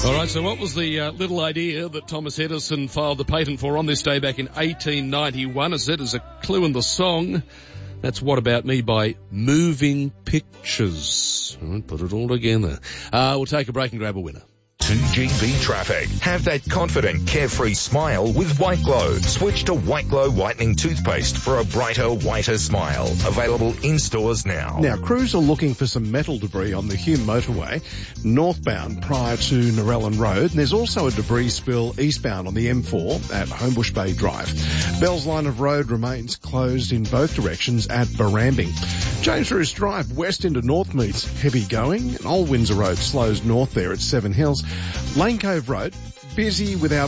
All right, so what was the little idea that Thomas Edison filed the patent for on this day back in 1891? As said, as a clue in the song, that's What About Me by Moving Pictures. All right, put it all together. We'll take a break and grab a winner. 2GB traffic. Have that confident, carefree smile with White Glow. Switch to White Glow whitening toothpaste for a brighter, whiter smile. Available in stores now. Now, crews are looking for some metal debris on the Hume motorway northbound prior to Narellan Road. And there's also a debris spill eastbound on the M4 at Homebush Bay Drive. Bell's line of road remains closed in both directions at Barrambing. James Roos Drive west into North meets heavy going, and Old Windsor Road slows north there at Seven Hills. Lane Cove Road busy without